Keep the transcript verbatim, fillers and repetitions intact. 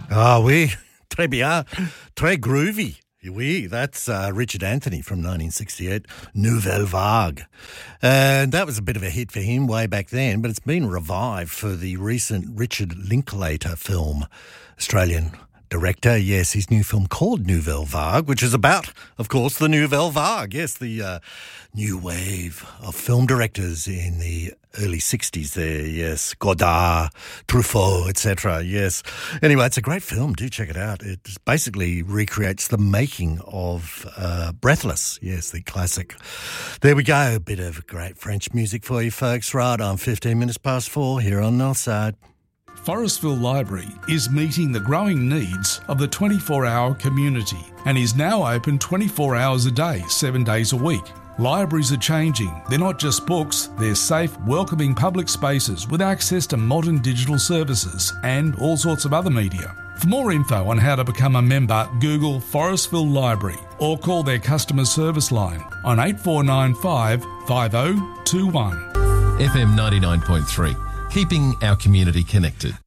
Ah oui, très bien, très groovy. Oui, that's uh, Richard Anthony from nineteen sixty-eight, Nouvelle Vague. And that was a bit of a hit for him way back then, but it's been revived for the recent Richard Linklater film, Australian director. Yes, his new film called Nouvelle Vague, which is about, of course, the Nouvelle Vague. Yes, the uh, new wave of film directors in the early sixties there. Yes, Godard, Truffaut, et cetera. Yes. Anyway, it's a great film. Do check it out. It basically recreates the making of uh, Breathless. Yes, the classic. There we go. A bit of great French music for you folks. Right on fifteen minutes past four here on Northside. Forestville Library is meeting the growing needs of the twenty-four hour community and is now open twenty-four hours a day, seven days a week. Libraries are changing. They're not just books, they're safe, welcoming public spaces with access to modern digital services and all sorts of other media. For more info on how to become a member, Google Forestville Library or call their customer service line on eight four nine five, five oh two one. F M ninety-nine point three, keeping our community connected.